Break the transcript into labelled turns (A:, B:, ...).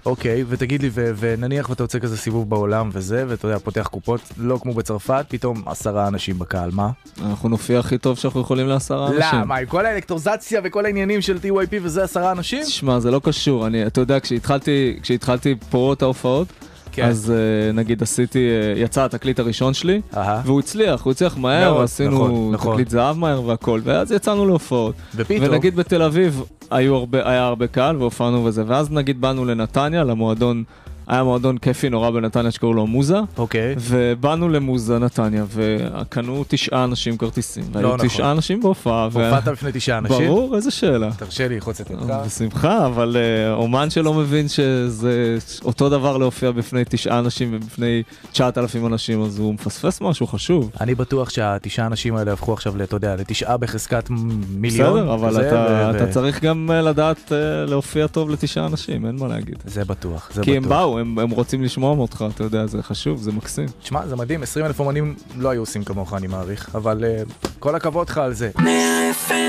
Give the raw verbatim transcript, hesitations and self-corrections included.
A: אוקיי, ותגיד לי, ו- ונניח ואתה יוצא כזה סיבוב בעולם וזה, ואתה יודע, פותח קופות, לא כמו בצרפת, פתאום עשרה אנשים בקהל, מה?
B: אנחנו נופיע הכי טוב שאנחנו יכולים לעשרה אנשים.
A: למה? עם כל האלקטרוזציה וכל העניינים של טי וואי פי וזה עשרה אנשים?
B: תשמע, זה לא קשור. אני, אתה יודע, כשהתחלתי, כשהתחלתי פה את ההופעות, כן. אז uh, נגיד עשיתי, uh, יצא התקליט הראשון שלי, Aha. והוא הצליח, הוא הצליח מהר, מאוד, עשינו נכון, תקליט נכון. זהב מהר והכל, ואז יצאנו להופעות. ופתאום... ונגיד בתל אביב היו הרבה, היה הרבה קהל והופענו וזה, ואז נגיד באנו לנתניה, למועדון, היה מועדון כיפי נורא בנתניה שקראו לו מוזה,
A: אוקיי.
B: ובאנו למוזה נתניה, וקנו תשעה אנשים כרטיסים, והיו
A: לא
B: תשעה
A: נכון.
B: אנשים בהופעה.
A: הופעת בפני תשעה אנשים?
B: ברור, איזה שאלה.
A: תרשה לי, חוץ את אותך.
B: בשמחה, אבל uh, אומן שלא מבין שזה אותו דבר להופיע בפני תשעה אנשים ובפני תשעת אלפים אנשים, אז הוא מפספס משהו חשוב.
A: אני בטוח שהתשעה אנשים האלה הפכו עכשיו, אתה יודע, לתשעה בחזקת מיליון.
B: בסדר, אבל אתה, ו... אתה צריך גם לדעת uh, להופיע טוב לתשעה אנשים, אין מה להגיד.
A: זה בטוח, זה
B: כי
A: בטוח.
B: הם באו, הם, הם רוצים לשמוע אותך, אתה יודע, זה חשוב, זה מקסים.
A: תשמע, זה מדהים, עשרים אלף אומנים לא היו עושים כמוך, אני מעריך, אבל uh, כל הכבוד לך על זה.